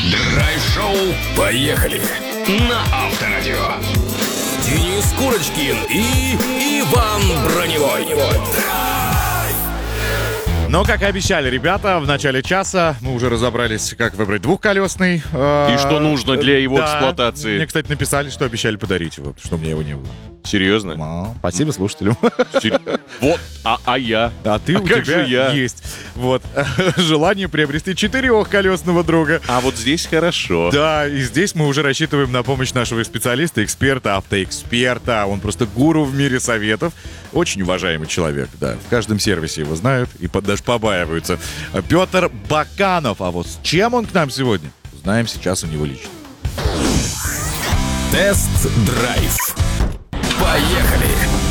Драйв-шоу. Поехали. На Авторадио. Денис Курочкин и Иван Броневой. Но, как и обещали ребята, в начале часа мы уже разобрались, как выбрать двухколесный. И что нужно для его эксплуатации. Мне, кстати, написали, что обещали подарить его, что у меня его не было. Серьезно? Спасибо слушателям. Вот, а я? А ты у как тебя же я? есть. Вот. Желание приобрести четырехколесного друга. А вот здесь хорошо. Да, и здесь мы уже рассчитываем на помощь нашего специалиста, эксперта, автоэксперта. Он просто гуру в мире советов. Очень уважаемый человек, да. В каждом сервисе его знают и даже побаиваются. Петр Баканов. А вот с чем он к нам сегодня? Узнаем сейчас у него лично. Тест-драйв. Поехали!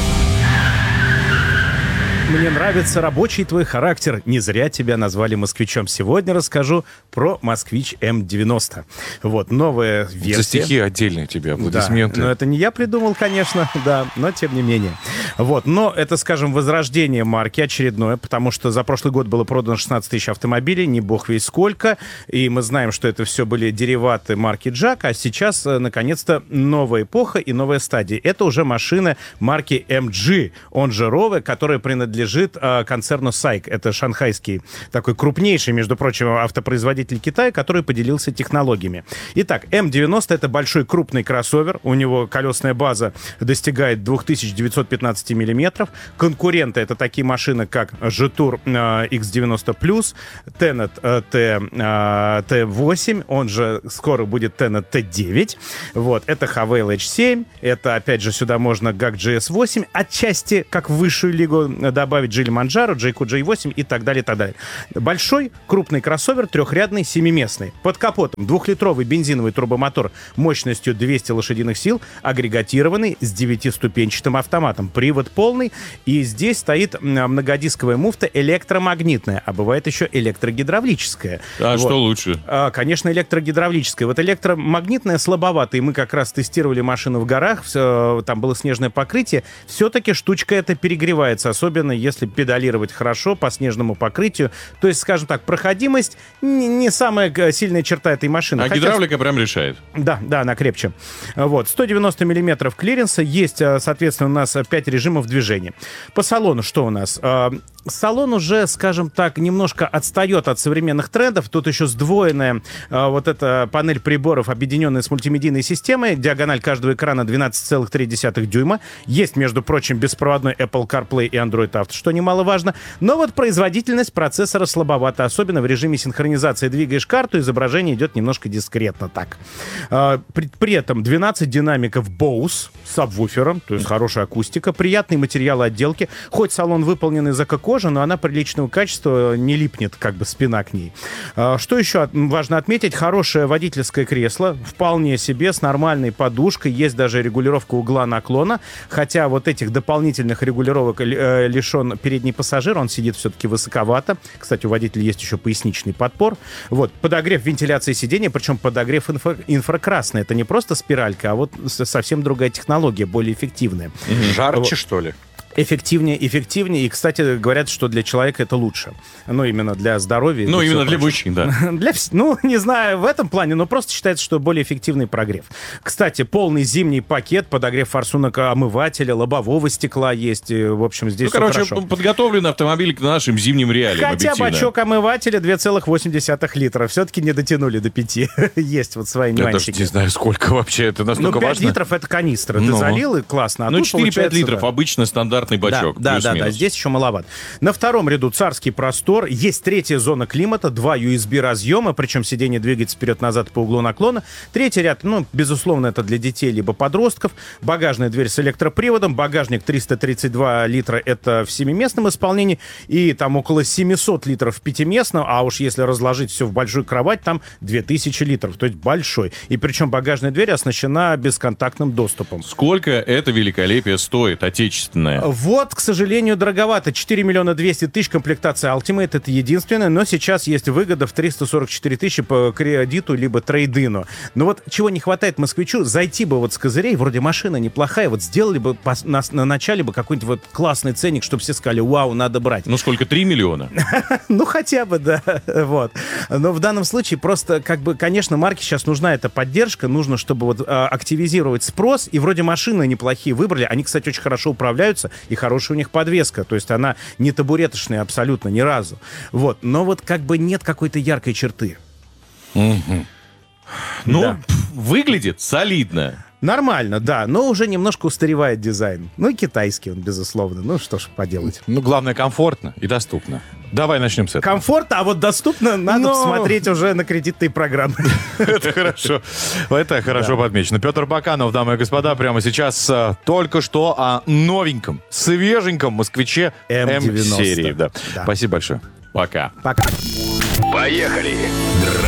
Мне нравится рабочий твой характер. Не зря тебя назвали москвичом. Сегодня расскажу про Москвич М90. Вот, новая версия. За стихи отдельные тебе аплодисменты. Да, но это не я придумал, конечно, да, но тем не менее. Вот, но это, скажем, возрождение марки очередное, потому что за прошлый год было продано 16 тысяч автомобилей, не бог весь сколько, и мы знаем, что это все были дериваты марки Джак, а сейчас, наконец-то, новая эпоха и новая стадия. Это уже машина марки MG, он же Rover, которая принадлежит концерну SAIC. Это шанхайский, такой крупнейший, между прочим, автопроизводитель Китая, который поделился технологиями. Итак, М90 — это большой крупный кроссовер. У него колесная база достигает 2915 миллиметров. Конкуренты — это такие машины, как Jetour X90+, Tenet T8, он же скоро будет Tenet T9. Вот, это Havail H7, это, опять же, сюда можно GAC GS8, отчасти, как в высшую лигу, добавить Geely Manjaro, Jayco J8 и так далее, и так далее. Большой, крупный кроссовер, трехрядный, семиместный. Под капотом двухлитровый бензиновый турбомотор мощностью 200 лошадиных сил, агрегатированный с 9-ступенчатым автоматом. Привод полный. И здесь стоит многодисковая муфта электромагнитная, а бывает еще электрогидравлическая. А вот. что лучше? Конечно, электрогидравлическая. Вот электромагнитная слабовато, и мы как раз тестировали машину в горах, там было снежное покрытие. Все-таки штучка эта перегревается, особенно если педалировать хорошо по снежному покрытию. То есть, скажем так, проходимость не самая сильная черта этой машины. А гидравлика прям решает. Да, она крепче. Вот, 190 миллиметров клиренса. Есть, соответственно, у нас 5 режимов движения. По салону что у нас? Салон уже, скажем так, немножко отстает от современных трендов. Тут еще сдвоенная вот эта панель приборов, объединенная с мультимедийной системой. Диагональ каждого экрана 12,3 дюйма. Есть, между прочим, беспроводной Apple CarPlay и Android Auto, что немаловажно. Но вот производительность процессора слабовата, особенно в режиме синхронизации. Двигаешь карту, изображение идет немножко дискретно так. При этом 12 динамиков Bose с сабвуфером, то есть хорошая акустика, приятные материалы отделки. Хоть салон выполнен из эко-кожи, но она приличного качества, не липнет как бы спина к ней. Что еще важно отметить? Хорошее водительское кресло, вполне себе, с нормальной подушкой. Есть даже регулировка угла наклона, хотя вот этих дополнительных регулировок лишен передний пассажир, он сидит все-таки высоковато. Кстати, у водителя есть еще поясничный подпор. Вот, подогрев вентиляции сидения, причем подогрев инфракрасный. Это не просто спиралька, а вот совсем другая технология, более эффективная. Жарче, что ли? Эффективнее. И, кстати, говорят, что для человека это лучше. Ну, именно для здоровья. Ну, именно для мужчин, да. Ну, не знаю, в этом плане, но просто считается, что более эффективный прогрев. Кстати, полный зимний пакет, подогрев форсунок омывателя, лобового стекла есть. В общем, здесь все хорошо. Подготовлен автомобиль к нашим зимним реалиям, хотя объективно. бачок омывателя 2,8 литра. Все-таки не дотянули до 5. Есть вот свои Я нюансики. даже не знаю, сколько вообще это настолько 5 важно. литров — это канистра. Ты залил, и классно. А 4-5 литров, обычно стандартный бачок. Да, здесь еще маловат. На втором ряду царский простор. Есть третья зона климата, 2 USB разъема, причем сиденье двигается вперед-назад по углу наклона. Третий ряд, безусловно, это для детей либо подростков. Багажная дверь с электроприводом, багажник 332 литра, это в 7-местном исполнении, и там около 700 литров в 5-местном, а уж если разложить все в большую кровать, там 2000 литров, то есть большой. И причем багажная дверь оснащена бесконтактным доступом. Сколько это великолепие стоит, отечественное? Вот, к сожалению, дороговато. 4 миллиона 200 тысяч комплектация Ultimate. Это единственное. Но сейчас есть выгода в 344 тысячи по кредиту либо трейдину. Но вот чего не хватает москвичу, зайти бы вот с козырей, вроде машина неплохая, вот сделали бы на начале бы какой-нибудь вот классный ценник, чтобы все сказали, вау, надо брать. Ну сколько, 3 миллиона? Ну, хотя бы, да. Вот. Но в данном случае просто, как бы, конечно, марке сейчас нужна эта поддержка, нужно, чтобы вот активизировать спрос, и вроде машины неплохие выбрали. Они, кстати, очень хорошо управляются, и хорошая у них подвеска. То есть она не табуреточная абсолютно ни разу. Вот. Но вот как бы нет какой-то яркой черты. Ну, Да. выглядит солидно. Нормально, да, но уже немножко устаревает дизайн. Ну, и китайский он, безусловно. Ну, что ж поделать. Ну, главное, комфортно и доступно. Давай начнем с этого. Комфортно, а вот доступно надо посмотреть уже на кредитные программы. Это хорошо. Это хорошо подмечено. Петр Баканов, дамы и господа, прямо сейчас только что о новеньком, свеженьком москвиче М90. М-серии. Да. Да. Спасибо большое. Пока. Пока. Поехали!